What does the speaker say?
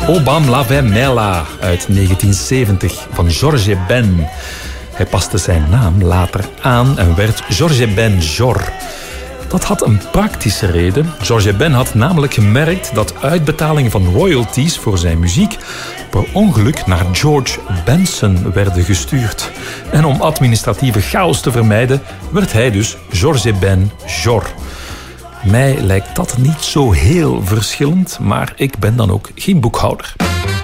Obam l'avait Mela uit 1970 van Georges Ben. Hij paste zijn naam later aan en werd Georges Ben Jor. Dat had een praktische reden. Georges Ben had namelijk gemerkt dat uitbetalingen van royalties voor zijn muziek per ongeluk naar George Benson werden gestuurd. En om administratieve chaos te vermijden, werd hij dus Georges Ben Jor. Mij lijkt dat niet zo heel verschillend, maar ik ben dan ook geen boekhouder.